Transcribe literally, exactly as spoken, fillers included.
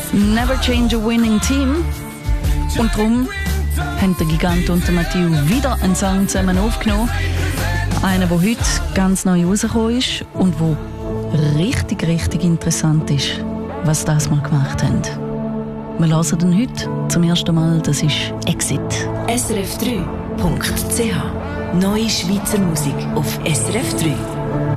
Never change a winning team. Und darum haben der Gigant und der Matthieu wieder einen Song zusammen aufgenommen. Einen, der heute ganz neu rausgekommen ist und der richtig, richtig interessant ist, was das mal gemacht haben. Wir hören den heute zum ersten Mal, das ist Exit. S R F drei Punkt C H Neue Schweizer Musik auf S R F drei.